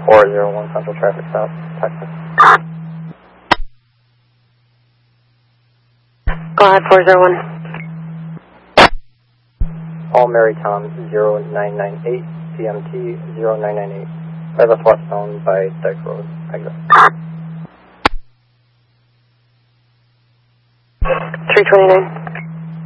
401 Central Traffic Stop, Texas. Go ahead, 401. All Mary Tom 0998, CMT 0998. By the Westbound by Dyke Road, exit. 329.